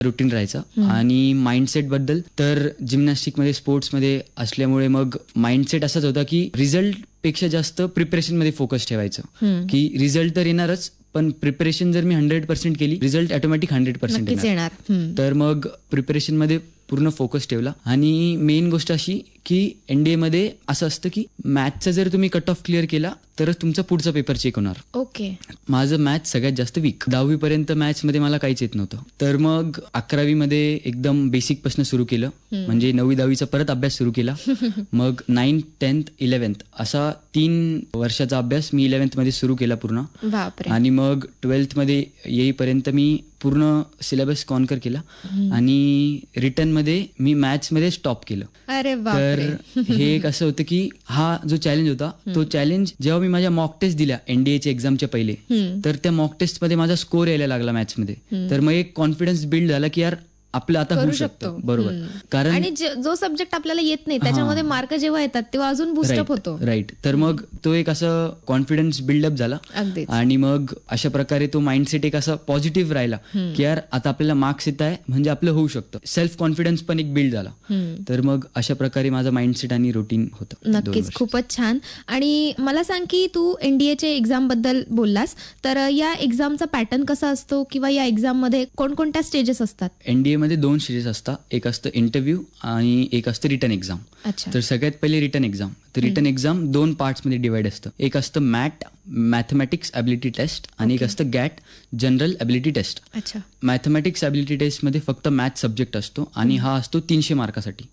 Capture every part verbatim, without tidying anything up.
Routine राहायचं. आणि mindset बद्दल तर जिम्नॅस्टिकमध्ये स्पोर्ट्समध्ये असल्यामुळे मग माइंडसेट असाच होता की रिझल्ट पेक्षा जास्त प्रिपरेशन मध्ये फोकस ठेवायचं, की रिझल्ट तर येणारच पण प्रिपरेशन जर मी हंड्रेड पर्सेंट केली रिझल्ट ऑटोमॅटिक हंड्रेड पर्सेंट येणार. तर मग प्रिपरेशन मध्ये पूर्ण फोकस ठेवला. आणि मेन गोष्ट अशी की एनडीए मध्ये असं असतं की मॅथचा जर तुम्ही कट ऑफ क्लिअर केला तरच तुमचा पुढचा पेपर चेक होणार. ओके. माझं मॅथ सगळ्यात जास्त वीक. दहावी पर्यंत मॅथ्स मध्ये मला काहीच येत नव्हतं. तर मग अकरावी मध्ये एकदम बेसिक पासून सुरू केलं, म्हणजे नववी दहावीचा परत अभ्यास सुरू केला. मग नाईन्थ टेन्थ इलेव्हन्थ असा तीन वर्षाचा अभ्यास मी इलेव्हन्थ मध्ये सुरू केला पूर्ण. आणि मग ट्वेल्थ मध्ये येईपर्यंत मी पूर्ण सिलेबस कॉन्कर केला. आणि रिटर्न मध्ये मी मॅथ्स मध्ये स्टॉप केलं. अरे तर हे एक असं होतं की हा जो चॅलेंज होता तो चॅलेंज जेव्हा मी माझ्या मॉक टेस्ट दिल्या एनडीएच्या एक्झामच्या पहिले, तर त्या मॉक टेस्ट मध्ये माझा स्कोर यायला लागला मॅथ्स मध्ये. तर मग एक कॉन्फिडन्स बिल्ड झाला की यार आपलं आता होऊ शकतं. बरोबर. कारण आणि जो सब्जेक्ट आपल्याला येत नाही त्याच्यामध्ये मार्क जेव्हा येतात तेव्हा अजून बूस्टअप होतो. राईट. तर मग तो एक असं कॉन्फिडन्स बिल्डअप झाला. आणि मग अशा प्रकारे तो माइंडसेट एक असा पॉझिटिव्ह राहिला की यार आता आपल्याला मार्क्स येत आहे म्हणजे आपलं होऊ शकतं. सेल्फ कॉन्फिडन्स पण एक बिल्ड झाला. तर मग अशा प्रकारे माझा माइंडसेट आणि रुटीन होतं. नक्कीच, खूपच छान. आणि मला सांग की तू एनडीएच्या एक्झाम बद्दल बोललास, तर या एक्झामचा पॅटर्न कसा असतो किंवा या एक्झाम मध्ये कोणकोणत्या स्टेजेस असतात? एनडीए मध्ये दोन स्टेजेस असतात, एक असतं इंटरव्ह्यू आणि एक असतं रिटर्न एक्झाम. तर सगळ्यात पहिले रिटर्न एक्झाम. तर रिटर्न एक्झाम दोन पार्ट्स मध्ये डिवाइड असतं. एक असतं मॅट मॅथमॅटिक्स ॲबिलिटी टेस्ट आणि एक असतं get general ability taste. Mathematics ability taste मध्ये फक्त मॅथ सब्जेक्ट असतो आणि हा असतो तीनशे मार्कासाठी.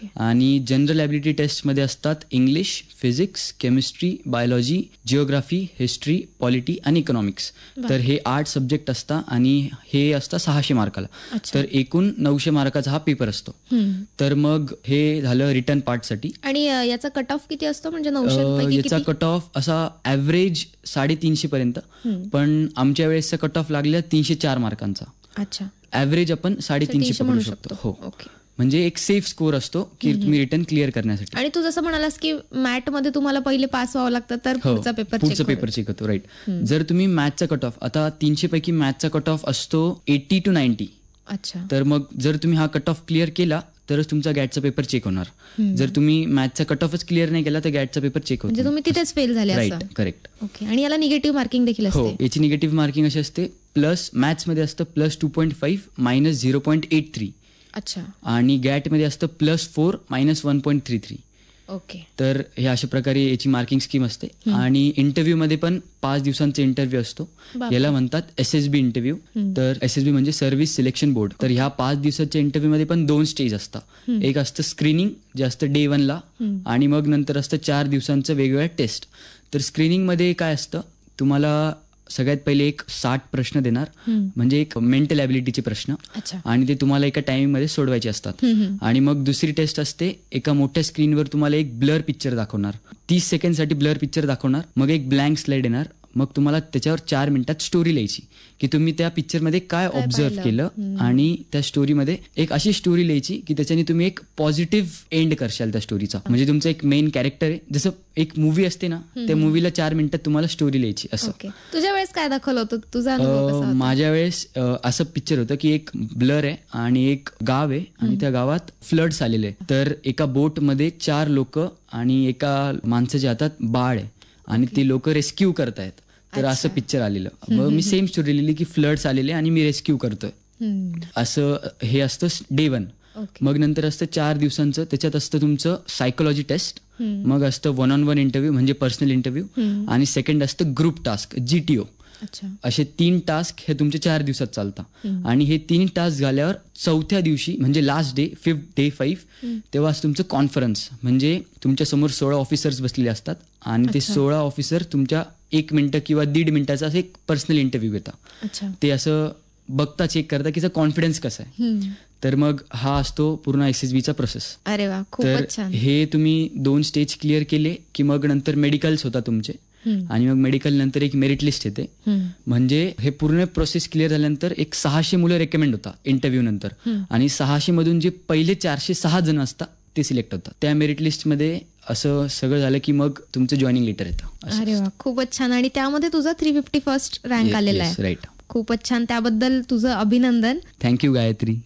आणि जनरल ॲबिलिटी टेस्ट मध्ये असतात English, physics, chemistry, biology, geography, history, polity आणि इकॉनॉमिक्स. तर हे आठ सब्जेक्ट असतात आणि हे असतं सहाशे मार्काला. तर एकूण नऊशे मार्काचा हा पेपर असतो. तर मग हे झालं रिटर्न पार्टसाठी. आणि याचा कट ऑफ किती असतो? म्हणजे नऊशे याचा कट ऑफ असा ऍव्हरेज साडेतीनशे पर्यंत, पण आमच्या वेळेसचा कट ऑफ लागला तीनशे चार मार्कांचा. अच्छा. ऍव्हरेज आपण साडेतीनशे म्हणू शकतो. हो. म्हणजे एक सेफ स्कोर असतो की तुम्ही रिटर्न क्लिअर करण्यासाठी. आणि तू जसं म्हणालास की मॅथ मध्ये तुम्हाला पहिले पास व्हावं लागतं तर पुढचा पेपर पुढचा पेपर चेक होतो. राईट. जर तुम्ही मॅथचा कट ऑफ आता तीनशे पैकी मॅथचा कट ऑफ असतो एटी टू नाईन्टी. अच्छा. तर मग जर तुम्ही हा कट ऑफ क्लिअर केला तरच तुमचा गॅटचा पेपर चेक होणार. जर तुम्ही मॅथचा कट ऑफच क्लिअर नाही केला तर गॅटचा पेपर चेक होतो. म्हणजे तुम्ही तिथेच फेल झाले. राईट. करेक्ट. ओके. आणि याला निगेटिव्ह मार्किंग देखील असते? हो, याची निगेटिव्ह मार्किंग अशी असते, प्लस मॅथ्स मध्ये असतं plus two point five minus zero point eight three. अच्छा. आणि गॅट मध्ये असतं plus four minus one point three three. Okay. तर हे अशा प्रकारे याची मार्किंग स्कीम असते. आणि इंटरव्ह्यू मध्ये पण पाच दिवसांचा इंटरव्ह्यू असतो. याला म्हणतात एस एस बी इंटरव्ह्यू. तर एस एस बी म्हणजे सर्व्हिस सिलेक्शन बोर्ड. तर ह्या पाच दिवसाच्या इंटरव्ह्यू मध्ये पण दोन स्टेज असतात. एक असतं स्क्रीनिंग जे असतं डे वनला, आणि मग नंतर असतं चार दिवसांचं वेगवेगळ्या टेस्ट. तर स्क्रीनिंग मध्ये काय असतं, तुम्हाला सगळ्यात पहिले एक साठ प्रश्न देणार, म्हणजे एक मेंटल ॲबिलिटीचे प्रश्न, आणि ते तुम्हाला एका टाइमिंग मध्ये सोडवायचे असतात. आणि मग दुसरी टेस्ट असते, एका मोठ्या स्क्रीनवर तुम्हाला एक ब्लर पिक्चर दाखवणार, तीस सेकंडसाठी ब्लर पिक्चर दाखवणार, मग एक ब्लँक स्लाइड येणार, मग तुम्हाला त्याच्यावर चार मिनिटात स्टोरी लिहायची की तुम्ही त्या पिक्चरमध्ये काय ऑब्झर्व केलं, आणि त्या स्टोरीमध्ये एक अशी स्टोरी लिहायची की त्याच्याने तुम्ही एक पॉझिटिव्ह एंड करशाल त्या स्टोरीचा. म्हणजे तुमचं एक मेन कॅरेक्टर आहे, जसं एक मूवी असते ना, त्या मूवीला चार मिनिटात तुम्हाला स्टोरी लिहायची असं. तुझ्या वेळेस काय दाखवलं होतं? तुझा अनुभव कसा होता? माझ्या वेळेस असं पिक्चर होतं की एक ब्लर आहे आणि एक गाव आहे आणि त्या गावात फ्लड्स आलेले आहे. तर एका बोट मध्ये चार लोक आणि एका माणसाच्या हातात बाळ आहे आणि ते लोक रेस्क्यू करतायत. तर असं पिक्चर आलेलं. मग मी सेम स्टोरी लिहिली की फ्लड्स आलेले आणि मी रेस्क्यू करतोय असं. हे असतं डे वन. मग नंतर असतं चार दिवसांचं, त्याच्यात असतं तुमचं सायकोलॉजी टेस्ट, मग असतं वन ऑन वन इंटरव्ह्यू म्हणजे पर्सनल इंटरव्ह्यू, आणि सेकंड असतं ग्रुप टास्क जीटीओ. असे तीन टास्क हे तुमचे चार दिवसात चालतात. आणि हे तीन टास्क झाल्यावर चौथ्या दिवशी म्हणजे last day fifth day five तेव्हा तुमचं कॉन्फरन्स, म्हणजे तुमच्या समोर सोळा ऑफिसर्स बसलेले असतात आणि ते सोळा ऑफिसर तुमच्या एक मिनिटं किंवा दीड मिनिटाचा असं एक पर्सनल इंटरव्ह्यू घेतात. ते असं बघता, चेक करता की कॉन्फिडन्स कसा आहे. तर मग हा असतो पूर्ण एसएसबीचा प्रोसेस. अरे वा, तर हे तुम्ही दोन स्टेज क्लिअर केले की मग नंतर मेडिकल्स होता तुमचे, आणि मग मेडिकल नंतर एक मेरिट लिस्ट येते. म्हणजे हे पूर्ण प्रोसेस क्लिअर झाल्यानंतर एक सहाशे मुलं रेकमेंड होतात इंटरव्ह्यू नंतर, आणि सहाशे मधून जे पहिले चारशे सहा जण असतात ते सिलेक्ट होतात. त्या मेरिट लिस्टमध्ये असं सगळं झालं की मग तुमचं जॉईनिंग लेटर येतं. अरे वा, खूपच छान. आणि त्यामध्ये तुझा थ्री फिफ्टी फर्स्ट रँक आलेला आहे. राईट. खूपच छान, त्याबद्दल तुझं अभिनंदन. थँक्यू गायत्री.